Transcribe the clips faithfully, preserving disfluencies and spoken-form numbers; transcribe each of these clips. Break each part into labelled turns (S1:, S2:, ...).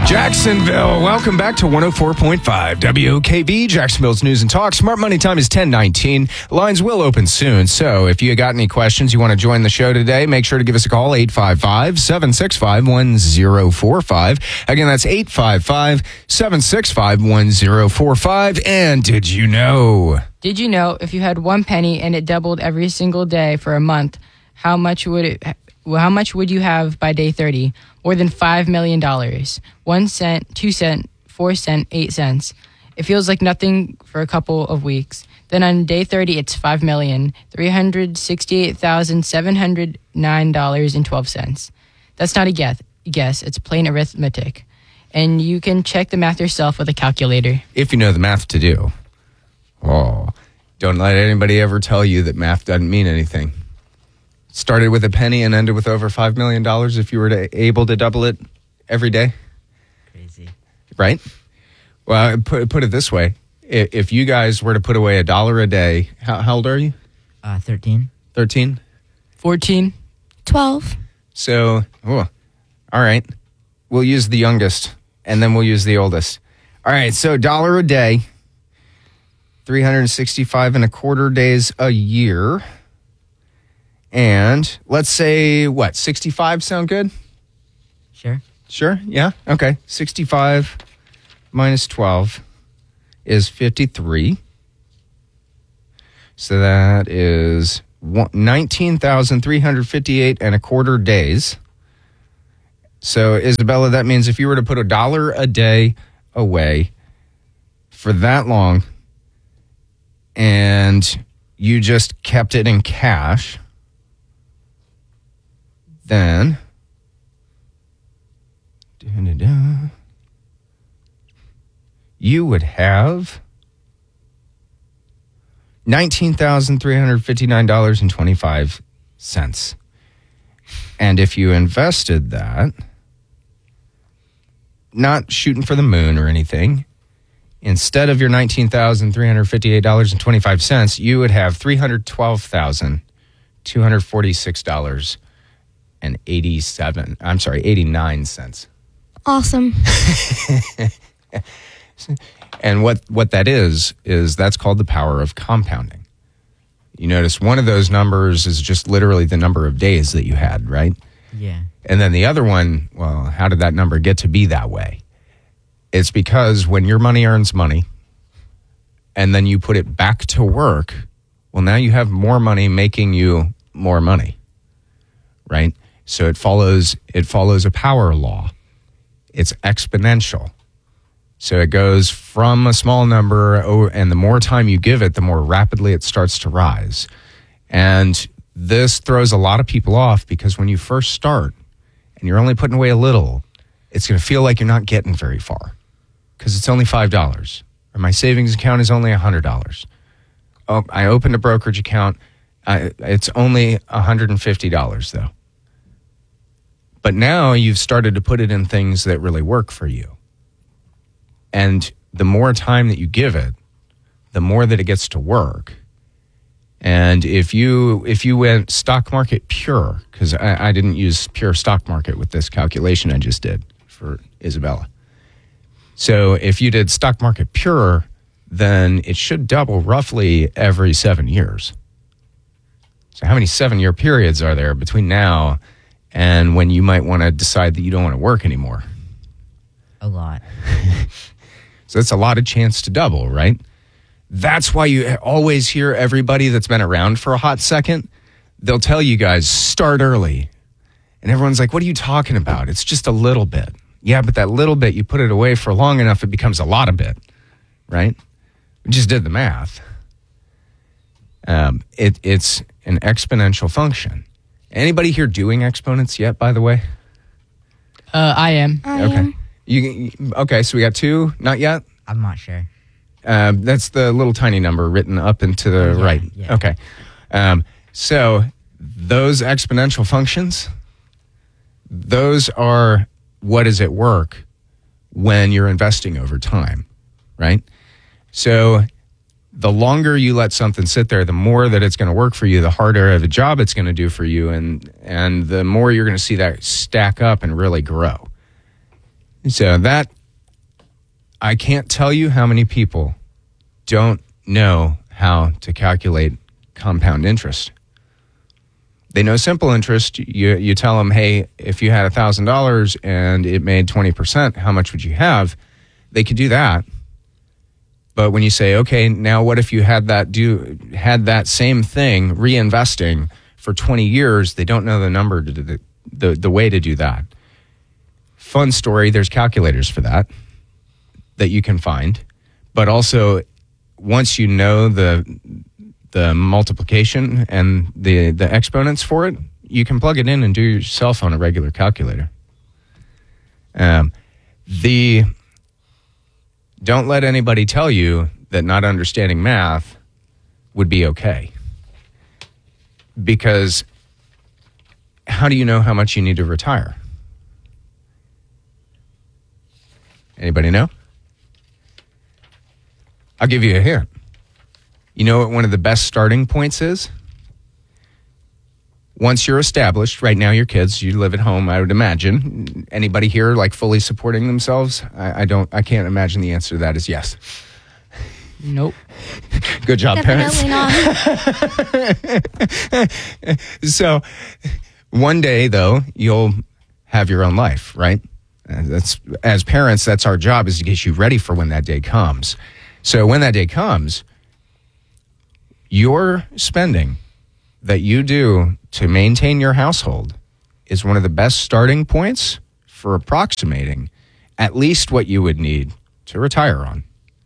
S1: Jacksonville, welcome back to one oh four point five W O K V, Jacksonville's News and Talk. Smart Money time is ten nineteen. Lines will open soon, so if you got any questions, you want to join the show today, make sure to give us a call, eight five five, seven six five, one oh four five. Again, that's eight five five, seven six five, one oh four five. And did you know?
S2: Did you know if you had one penny and it doubled every single day for a month, how much would it Well, how much would you have by day thirty? More than five million dollars. One cent, two cent, four cent, eight cents. It feels like nothing for a couple of weeks. Then on day thirty, it's five million, three hundred sixty-eight thousand, seven hundred nine dollars and twelve cents. That's not a guess. Guess. It's plain arithmetic. And you can check the math yourself with a calculator.
S1: If you know the math to do. Oh, don't let anybody ever tell you that math doesn't mean anything. Started with a penny and ended with over five million dollars if you were to, able to double it every day.
S3: Crazy.
S1: Right? Well, put, put it this way. If you guys were to put away a dollar a day, how, how old are you?
S3: Uh, thirteen.
S1: thirteen?
S2: fourteen.
S4: twelve.
S1: So, oh, all right. We'll use the youngest, and then we'll use the oldest. All right, so dollar a day, three hundred sixty-five and a quarter days a year. And let's say, what, sixty-five sound good?
S3: Sure.
S1: Sure, yeah, okay. sixty-five minus twelve is fifty-three. So that is nineteen thousand three hundred fifty-eight and a quarter days. So, Isabella, that means if you were to put a dollar a day away for that long and you just kept it in cash, then da-da-da, you would have nineteen thousand three hundred fifty-nine dollars and twenty-five cents. And if you invested that, not shooting for the moon or anything, instead of your nineteen thousand three hundred fifty-eight dollars and twenty-five cents, you would have three hundred twelve thousand two hundred forty-six dollars and eighty-seven, I'm sorry, eighty-nine cents.
S4: Awesome.
S1: And what, what that is, is that's called the power of compounding. You notice one of those numbers is just literally the number of days that you had, right?
S3: Yeah.
S1: And then the other one, well, how did that number get to be that way? It's because when your money earns money and then you put it back to work, well, now you have more money making you more money, right? So it follows it follows a power law. It's exponential. So it goes from a small number, and the more time you give it, the more rapidly it starts to rise. And this throws a lot of people off because when you first start and you're only putting away a little, it's going to feel like you're not getting very far because it's only five dollars. Or my savings account is only one hundred dollars. Oh, I opened a brokerage account. I, it's only one hundred fifty dollars, though. But now you've started to put it in things that really work for you. And the more time that you give it, the more that it gets to work. And if you if you went stock market pure, because I, I didn't use pure stock market with this calculation I just did for Isabella. So if you did stock market pure, then it should double roughly every seven years. So how many seven-year periods are there between now and when you might want to decide that you don't want to work anymore?
S3: A lot.
S1: So that's a lot of chance to double, right? That's why you always hear everybody that's been around for a hot second, they'll tell you guys, start early. And everyone's like, what are you talking about? It's just a little bit. Yeah, but that little bit, you put it away for long enough, it becomes a lot of bit, right? We just did the math. Um, it, it's an exponential function. Anybody here doing exponents yet, by the way?
S2: Uh, I am.
S4: I
S1: okay.
S4: am.
S1: You, okay, so we got two, not yet?
S3: I'm not sure.
S1: Um, that's the little tiny number written up and to the
S3: Oh, yeah,
S1: right.
S3: yeah.
S1: Okay. Um, so those exponential functions, those are what is at work when you're investing over time, right? So the longer you let something sit there, the more that it's going to work for you, the harder of a job it's going to do for you, and and the more you're going to see that stack up and really grow. So that, I can't tell you how many people don't know how to calculate compound interest. They know simple interest. You you tell them, hey, if you had one thousand dollars and it made twenty percent, how much would you have? They could do that. But when you say, okay, now what if you had that do had that same thing reinvesting for twenty years, they don't know the number, to the, the, the way to do that. Fun story, there's calculators for that that you can find. But also, once you know the the multiplication and the, the exponents for it, you can plug it in and do it yourself on a regular calculator. Um, the don't let anybody tell you that not understanding math would be okay. Because how do you know how much you need to retire? Anybody know? I'll give you a hint. You know what one of the best starting points is? Once you're established, right now your kids, you live at home, I would imagine. Anybody here like fully supporting themselves? I, I don't, I can't imagine the answer to that is yes.
S2: Nope.
S1: Good job, parents.
S4: Definitely not.
S1: So one day though, you'll have your own life, right? And that's, as parents, that's our job, is to get you ready for when that day comes. So when that day comes, your spending that you do to maintain your household is one of the best starting points for approximating at least what you would need to retire on.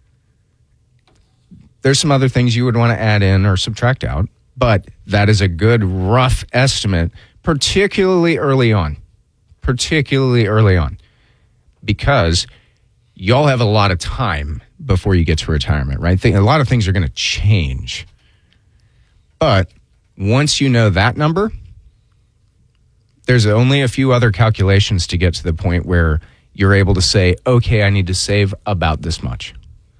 S1: There's some other things you would want to add in or subtract out, but that is a good rough estimate, particularly early on, particularly early on, because y'all have a lot of time before you get to retirement, right? A lot of things are going to change. But once you know that number, there's only a few other calculations to get to the point where you're able to say, okay, I need to save about this much.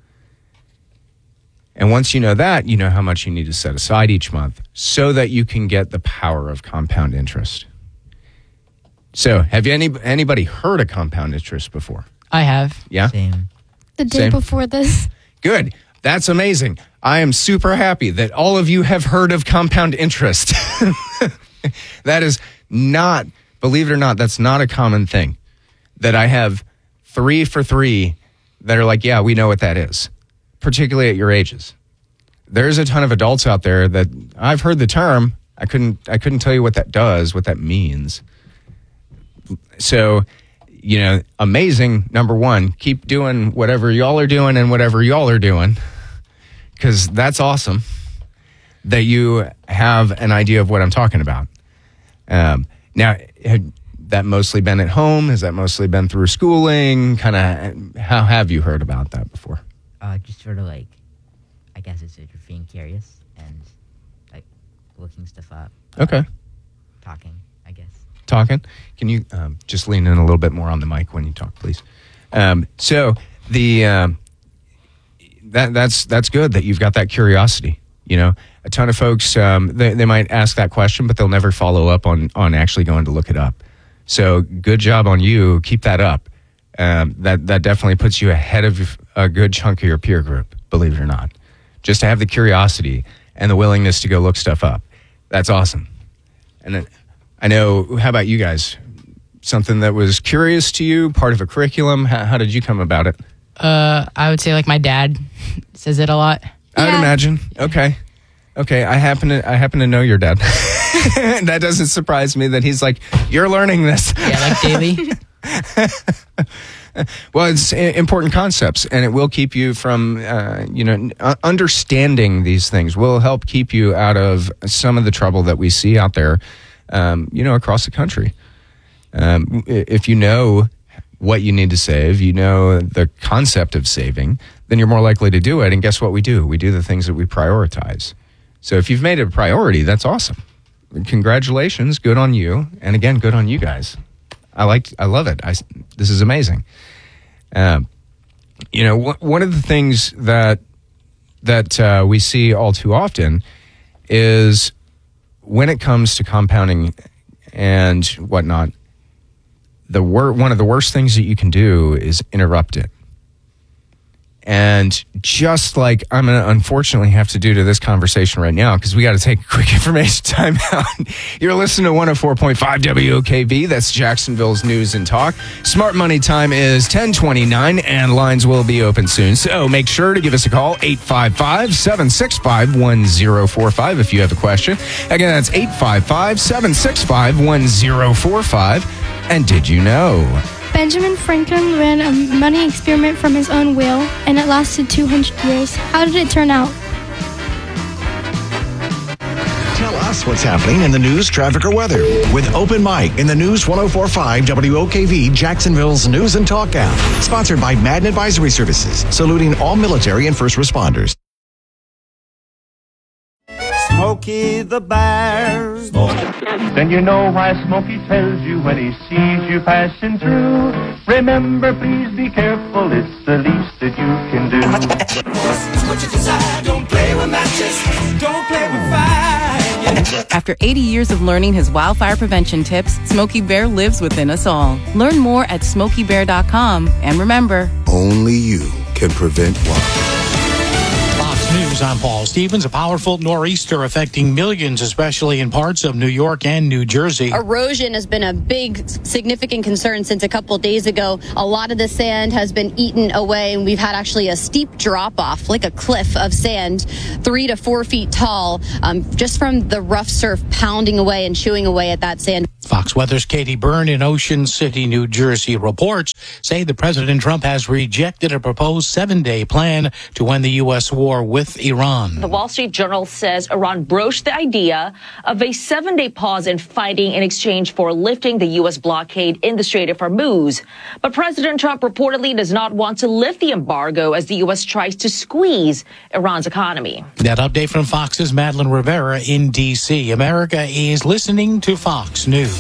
S1: And once you know that, you know how much you need to set aside each month so that you can get the power of compound interest. So have you any anybody heard of compound interest before?
S2: I have.
S1: Yeah?
S3: Same.
S4: The day
S1: Same.
S4: before this.
S1: Good. That's amazing. I am super happy that all of you have heard of compound interest. That is not, believe it or not, that's not a common thing. That I have three for three that are like, yeah, we know what that is, particularly at your ages. There's a ton of adults out there that I've heard the term. I couldn't, I couldn't tell you what that does, what that means. So, you know, amazing, number one, keep doing whatever y'all are doing and whatever y'all are doing, because that's awesome that you have an idea of what I'm talking about. Um, now, had that mostly been at home? Has that mostly been through schooling? Kind of, how have you heard about that before?
S3: Uh, just sort of like, I guess it's sort of being curious and like looking stuff up. uh,
S1: Okay.
S3: Talking, I guess.
S1: Talking. Can you um, just lean in a little bit more on the mic when you talk, please? Um, so the um, that that's that's good that you've got that curiosity. You know, a ton of folks um, they they might ask that question, but they'll never follow up on on actually going to look it up. So good job on you. Keep that up. Um, that that definitely puts you ahead of a good chunk of your peer group. Believe it or not, just to have the curiosity and the willingness to go look stuff up. That's awesome. And then, I know, how about you guys? Something that was curious to you, part of a curriculum? How, how did you come about it?
S2: Uh, I would say like my dad says it a lot.
S1: I would
S4: Yeah.
S1: imagine. Okay. Okay. I happen to I happen to know your dad. That doesn't surprise me that he's like, you're learning this.
S2: Yeah, like daily.
S1: Well, it's i- important concepts, and it will keep you from, uh, you know, uh, understanding these things will help keep you out of some of the trouble that we see out there, um, you know, across the country. Um, i- if you know what you need to save, you know the concept of saving, then you're more likely to do it. And guess what we do? We do the things that we prioritize. So if you've made it a priority, that's awesome. Congratulations. Good on you. And again, good on you guys. I like, I love it. I, this is amazing. Um, you know, wh- one of the things that that uh, we see all too often is when it comes to compounding and whatnot, the wor- one of the worst things that you can do is interrupt it. And just like I'm going to unfortunately have to do to this conversation right now, because we got to take a quick information time out. You're listening to one oh four point five W O K V. That's Jacksonville's News and Talk. Smart Money time is ten twenty-nine, and lines will be open soon. So make sure to give us a call, eight five five, seven six five, one oh four five, if you have a question. Again, that's eight five five, seven six five, one oh four five. And did you know?
S4: Benjamin Franklin ran a money experiment from his own will, and it lasted two hundred years. How did it turn out?
S5: Tell us what's happening in the news, traffic, or weather with Open Mic in the News one oh four point five W O K V, Jacksonville's News and Talk app. Sponsored by Madden Advisory Services, saluting all military and first responders.
S6: Smokey the Bear.
S7: Then you know why Smokey tells you when he sees you passing through. Remember, please be careful, it's the least that you can do.
S6: What you desire, don't play with matches, don't play with fire.
S8: After eighty years of learning his wildfire prevention tips, Smokey Bear lives within us all. Learn more at smokey bear dot com. And remember,
S9: only you can prevent wildfire.
S10: News, I'm Paul Stevens. A powerful nor'easter affecting millions, especially in parts of New York and New Jersey.
S11: Erosion has been a big, significant concern since a couple days ago. A lot of the sand has been eaten away, and we've had actually a steep drop-off, like a cliff of sand, three to four feet tall, um, just from the rough surf pounding away and chewing away at that sand.
S10: Fox Weather's Katie Byrne in Ocean City, New Jersey, reports say that President Trump has rejected a proposed seven-day plan to end the U S war with Iran.
S12: The Wall Street Journal says Iran broached the idea of a seven-day pause in fighting in exchange for lifting the U S blockade in the Strait of Hormuz. But President Trump reportedly does not want to lift the embargo as the U S tries to squeeze Iran's economy.
S10: That update from Fox's Madeline Rivera in D C. America is listening to Fox News.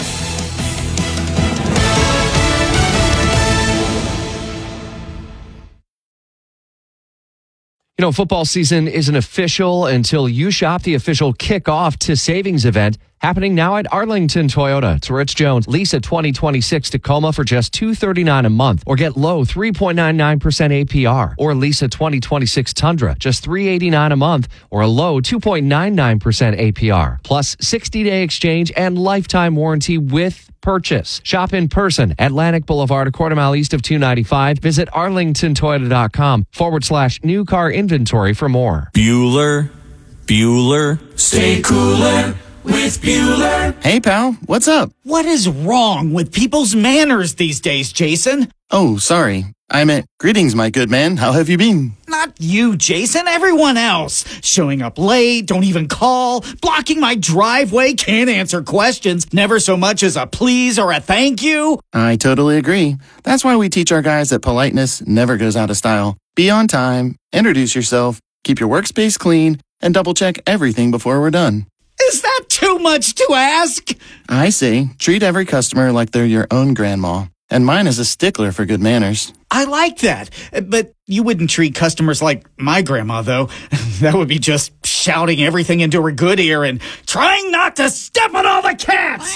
S13: You know, football season isn't official until you shop the official kickoff to savings event happening now at Arlington Toyota. It's Rich Jones. Lease a twenty twenty-six Tacoma for just two hundred thirty-nine dollars a month, or get low three point nine nine percent A P R. Or lease a twenty twenty-six Tundra, just three hundred eighty-nine dollars a month, or a low two point nine nine percent A P R. Plus sixty-day exchange and lifetime warranty with purchase. Shop in person, Atlantic Boulevard, a quarter mile east of two ninety-five. Visit arlingtontoyota.com forward slash new car inventory for more.
S14: Bueller, Bueller,
S6: Stay cooler with Bueller.
S15: Hey, pal, what's up?
S16: What is wrong with people's manners these days, Jason?
S15: Oh, sorry. I meant, greetings, my good man. How have you been?
S16: Not you, Jason. Everyone else. Showing up late, don't even call, blocking my driveway, can't answer questions, never so much as a please or a thank you.
S15: I totally agree. That's why we teach our guys that politeness never goes out of style. Be on time, introduce yourself, keep your workspace clean, and double-check everything before we're done.
S16: Is that too much to ask?
S15: I say, treat every customer like they're your own grandma. And mine is a stickler for good manners.
S16: I like that. But you wouldn't treat customers like my grandma, though. That would be just shouting everything into her good ear and trying not to step on all the cats.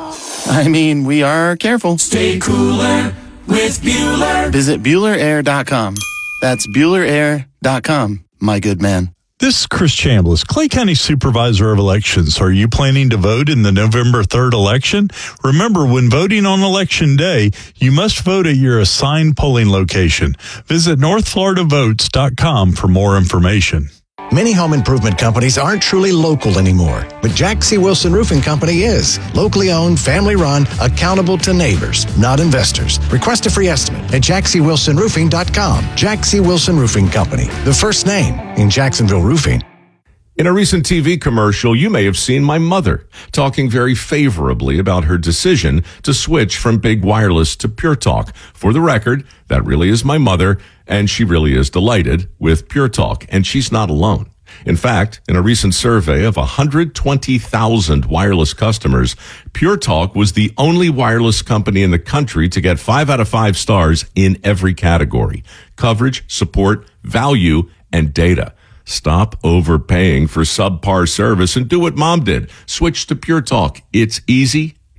S15: I mean, we are careful.
S6: Stay cooler with Bueller.
S15: Visit Bueller Air dot com. That's Bueller Air dot com, my good man.
S17: This is Chris Chambliss, Clay County Supervisor of Elections. Are you planning to vote in the November third election? Remember, when voting on Election Day, you must vote at your assigned polling location. Visit north florida votes dot com for more information.
S5: Many home improvement companies aren't truly local anymore, but Jack C. Wilson Roofing Company is. Locally owned, family run, accountable to neighbors, not investors. Request a free estimate at jack c wilson roofing dot com. Jack C. Wilson Roofing Company, the first name in Jacksonville roofing.
S18: In a recent T V commercial, you may have seen my mother talking very favorably about her decision to switch from Big Wireless to Pure Talk. For the record, that really is my mother, and she really is delighted with Pure Talk, and she's not alone. In fact, in a recent survey of one hundred twenty thousand wireless customers, Pure Talk was the only wireless company in the country to get five out of five stars in every category: coverage, support, value, and data. Stop overpaying for subpar service and do what Mom did. Switch to Pure Talk. It's easy,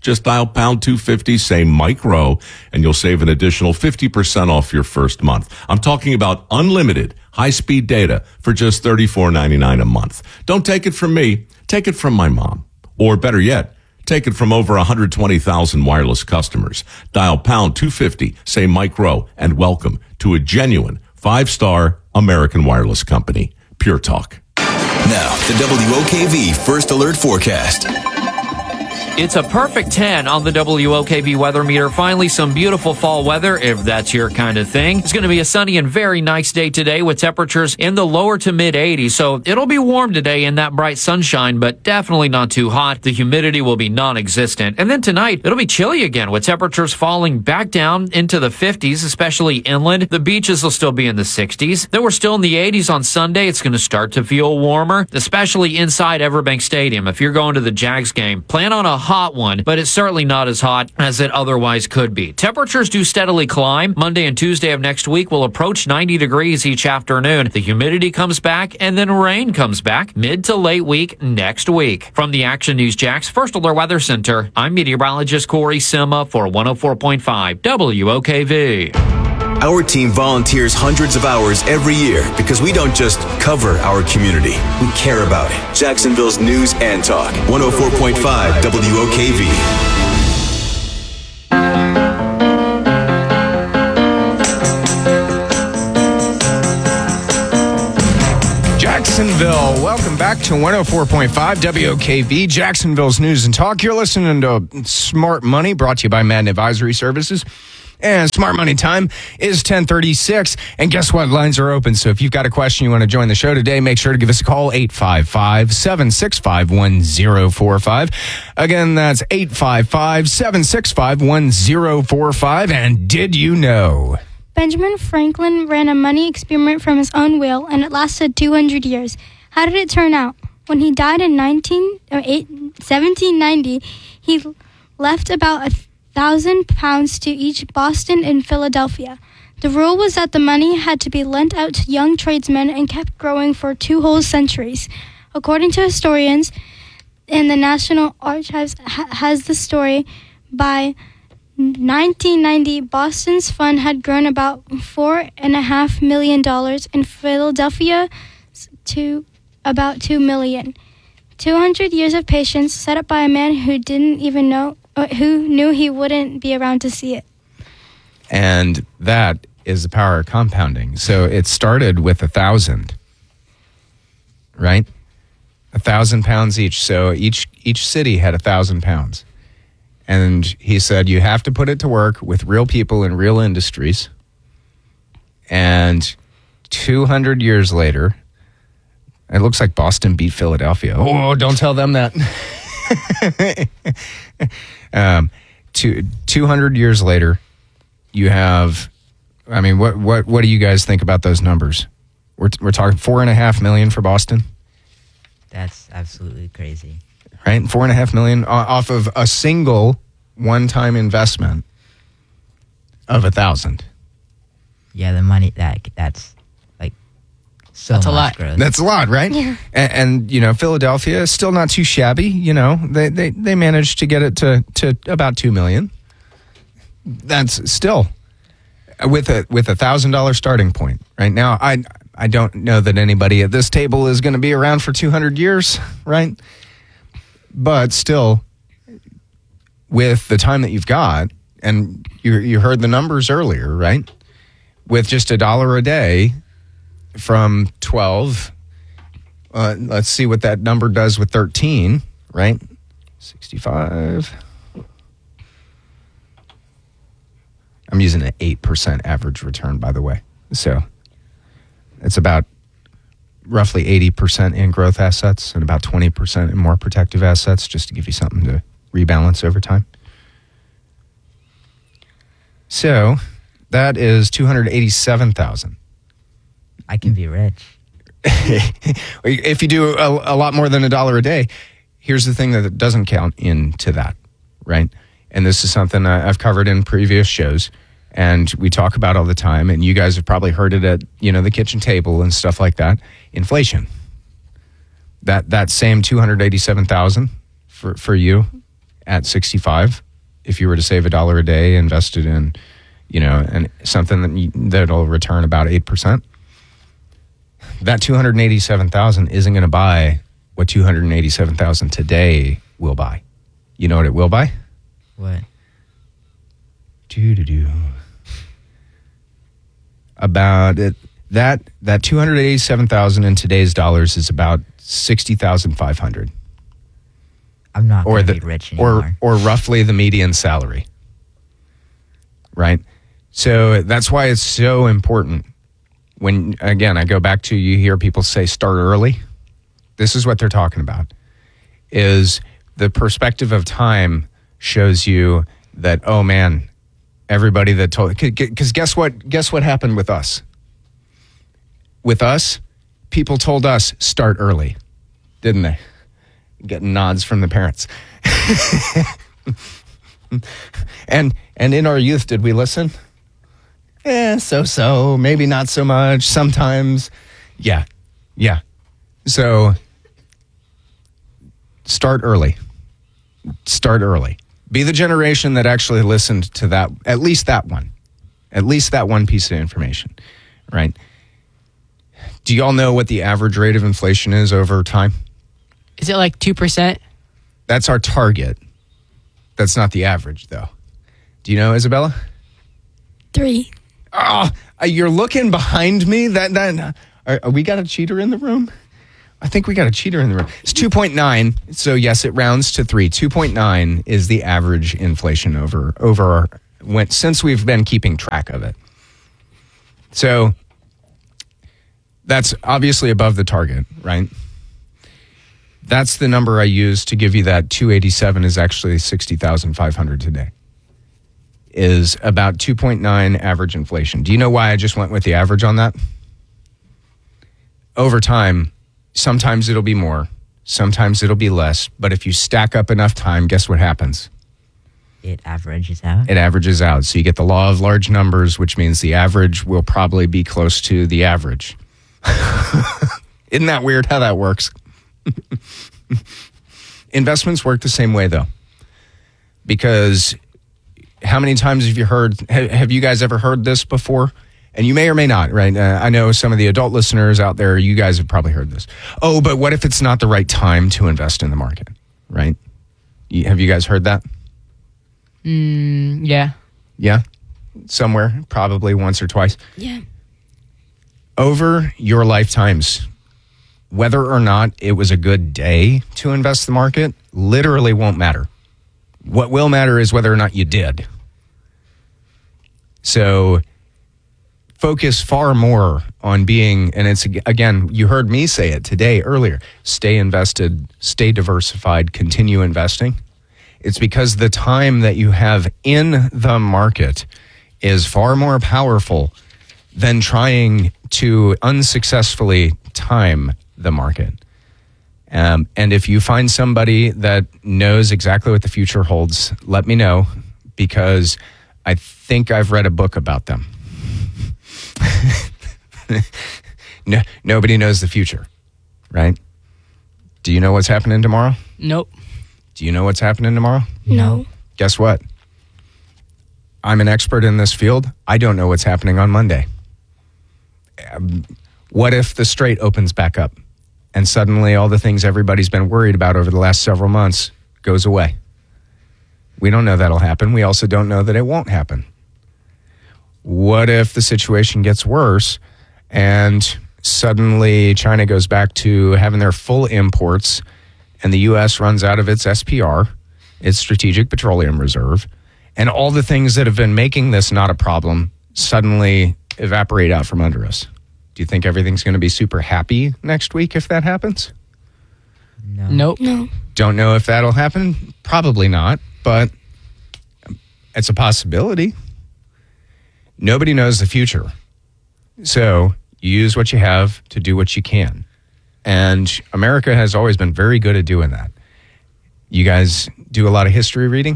S18: Just dial pound two fifty, say Mike Rowe, and you'll save an additional fifty percent off your first month. I'm talking about unlimited high-speed data for just thirty-four ninety-nine a month. Don't take it from me. Take it from my mom. Or better yet, take it from over one hundred twenty thousand wireless customers. Dial pound two fifty, say Mike Rowe, and welcome to a genuine five-star American wireless company. Pure Talk.
S19: Now, the W O K V First Alert Forecast.
S20: It's a perfect ten on the W O K V weather meter. Finally, some beautiful fall weather, if that's your kind of thing. It's going to be a sunny and very nice day today with temperatures in the lower to mid eighties. So it'll be warm today in that bright sunshine, but definitely not too hot. The humidity will be non-existent. And then tonight, it'll be chilly again with temperatures falling back down into the fifties, especially inland. The beaches will still be in the sixties. Then we're still in the eighties on Sunday. It's going to start to feel warmer, especially inside Everbank Stadium. If you're going to the Jags game, plan on a hot one, but it's certainly not as hot as it otherwise could be. Temperatures do steadily climb. Monday and Tuesday of next week will approach ninety degrees each afternoon. The humidity comes back, and then rain comes back mid to late week next week. From the Action News Jax First Alert Weather Center, I'm meteorologist Corey Sima for one oh four point five W O K V.
S19: Our team volunteers hundreds of hours every year because we don't just cover our community, we care about it. Jacksonville's News and Talk, one oh four point five W O K V.
S1: Jacksonville, welcome back to one oh four point five W O K V, Jacksonville's News and Talk. You're listening to Smart Money, brought to you by Madden Advisory Services. And Smart Money time is ten thirty-six. And guess what? Lines are open. So if you've got a question you want to join the show today, make sure to give us a call, eight five five, seven six five, one oh four five. Again, that's eight five five, seven six five, one oh four five. And did you know?
S4: Benjamin Franklin ran a money experiment from his own will, and it lasted two hundred years. How did it turn out? When he died in seventeen ninety, he left about a thousand pounds to each Boston and Philadelphia. The rule was that the money had to be lent out to young tradesmen and kept growing for two whole centuries. According to historians, and the National Archives ha- has the story, by nineteen ninety, Boston's fund had grown about four and a half million dollars, and Philadelphia to about two million. Two hundred years of patience set up by a man who didn't even know who knew he wouldn't be around to see it.
S1: And that is the power of compounding. So it started with a thousand, right? A thousand pounds each. So each each city had a thousand pounds. And he said, you have to put it to work with real people in real industries. And two hundred years later, it looks like Boston beat Philadelphia. Oh, don't tell them that. um, two, two hundred years later, you have, I mean, what, what, what do you guys think about those numbers? We're, we're talking four and a half million for Boston.
S3: That's absolutely crazy.
S1: Right? Four and a half million off of a single one-time investment of a thousand.
S3: Yeah, the money, that that's like so
S2: That's
S3: much
S2: a lot.
S3: growth.
S1: That's a lot, right?
S4: Yeah.
S1: And, and, you know, Philadelphia is still not too shabby. You know, they, they, they managed to get it to, to about two million. That's still with a with a thousand dollar starting point. Right now, I I don't know that anybody at this table is going to be around for two hundred years, right? But still, with the time that you've got, and you you heard the numbers earlier, right? With just a dollar a day from twelve, uh, let's see what that number does with thirteen, right? sixty-five. I'm using an eight percent average return, by the way. So it's about roughly eighty percent in growth assets and about twenty percent in more protective assets, just to give you something to rebalance over time. So that is two hundred eighty-seven thousand.
S3: I can be rich.
S1: If you do a, a lot more than a dollar a day, here's the thing that doesn't count into that, right? And this is something I've covered in previous shows, and we talk about all the time, and you guys have probably heard it at, you know, the kitchen table and stuff like that. Inflation. That that same two hundred eighty-seven thousand for, for you at sixty-five, if you were to save a dollar a day invested in, you know, and something that you, that'll return about eight percent, that two hundred eighty-seven thousand dollars isn't going to buy what two hundred eighty-seven thousand dollars today will buy. You know what it will buy?
S3: What?
S1: Do do do. About it, that that two hundred eighty-seven thousand in today's dollars is about sixty thousand five hundred.
S3: I'm not
S1: or
S3: going to
S1: the
S3: be rich anymore.
S1: or or roughly the median salary. Right? So that's why it's so important. When again, I go back to, you hear people say start early. This is what they're talking about. Is the perspective of time shows you that, oh man, everybody that told, because guess what? Guess what happened with us? With us, people told us start early, didn't they? Getting nods from the parents. and and in our youth, did we listen? Eh, so so, maybe not so much. Sometimes, yeah, yeah. So start early. Start early. Be the generation that actually listened to that, at least that one, at least that one piece of information, right? Do you all know what the average rate of inflation is over time?
S2: Is it like two percent?
S1: That's our target. That's not the average, though. Do you know, Isabella?
S4: Three.
S1: Oh, you're looking behind me? That that are, are we got a cheater in the room? I think we got a cheater in the room. It's two point nine. So yes, it rounds to three. two point nine is the average inflation over over our, when, since we've been keeping track of it. So that's obviously above the target, right? That's the number I use to give you that two eighty-seven is actually sixty thousand five hundred today. Is about two point nine average inflation. Do you know why I just went with the average on that? Over time, sometimes it'll be more, sometimes it'll be less, but if you stack up enough time, guess what happens?
S3: It averages out.
S1: It averages out. So you get the law of large numbers, which means the average will probably be close to the average. Isn't that weird how that works? Investments work the same way, though, because how many times have you heard, have you guys ever heard this before? And you may or may not, right? Uh, I know some of the adult listeners out there, you guys have probably heard this. Oh, but what if it's not the right time to invest in the market, right? You, have you guys heard that?
S2: Mm, yeah.
S1: Yeah? Somewhere, probably once or twice.
S4: Yeah.
S1: Over your lifetimes, whether or not it was a good day to invest the market literally won't matter. What will matter is whether or not you did. So focus far more on being, and it's, again, you heard me say it today earlier, stay invested, stay diversified, continue investing. It's because the time that you have in the market is far more powerful than trying to unsuccessfully time the market. Um, and if you find somebody that knows exactly what the future holds, let me know, because I think I've read a book about them. no, nobody knows the future, right? Do you know what's happening tomorrow?
S2: Nope.
S1: Do you know what's happening tomorrow?
S4: No.
S1: Guess what? I'm an expert in this field. I don't know what's happening on Monday. Um, what if the Strait opens back up and suddenly all the things everybody's been worried about over the last several months goes away? We don't know that'll happen. We also don't know that it won't happen. What if the situation gets worse and suddenly China goes back to having their full imports and the U S runs out of its S P R, its Strategic Petroleum Reserve, and all the things that have been making this not a problem suddenly evaporate out from under us? Do you think everything's going to be super happy next week if that happens?
S3: No.
S2: Nope.
S4: No.
S1: Don't know if that'll happen. Probably not, but it's a possibility. Nobody knows the future. So you use what you have to do what you can. And America has always been very good at doing that. You guys do a lot of history reading?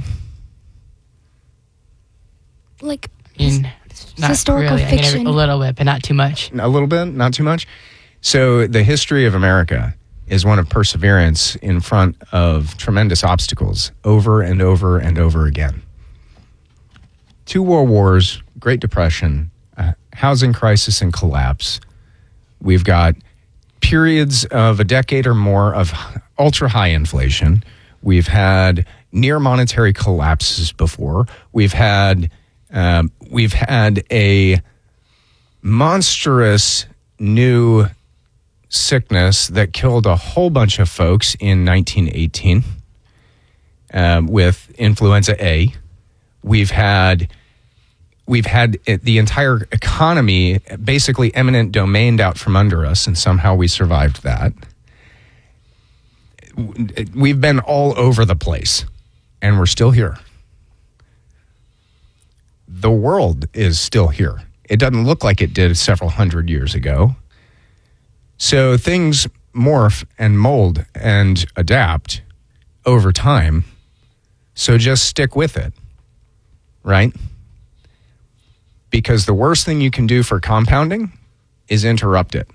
S4: Like
S2: In, not
S4: historical
S2: really. I mean,
S4: fiction.
S2: a little bit, but not too much.
S1: A little bit, not too much. So the history of America is one of perseverance in front of tremendous obstacles over and over and over again. Two world wars, Great Depression, uh, housing crisis and collapse. We've got periods of a decade or more of ultra high inflation. We've had near monetary collapses before. We've had um, we've had a monstrous new sickness that killed a whole bunch of folks in nineteen eighteen um, with influenza A. We've had we've had the entire economy basically eminent domained out from under us, and somehow we survived that. We've been all over the place, and we're still here. The world is still here. It doesn't look like it did several hundred years ago. So things morph and mold and adapt over time. So just stick with it, right? Because the worst thing you can do for compounding is interrupt it.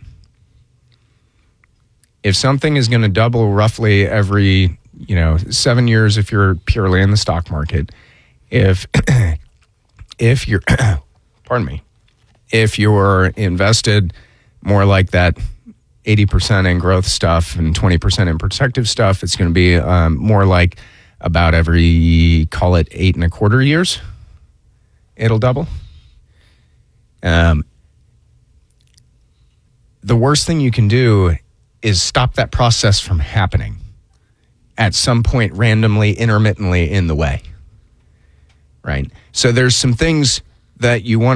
S1: If something is going to double roughly every, you know, seven years if you're purely in the stock market, if if you're, pardon me, if you're invested more like that eighty percent in growth stuff and twenty percent in protective stuff, it's going to be um, more like about every, call it eight and a quarter years, it'll double. Um, the worst thing you can do is stop that process from happening at some point randomly, intermittently in the way, right? So there's some things that you want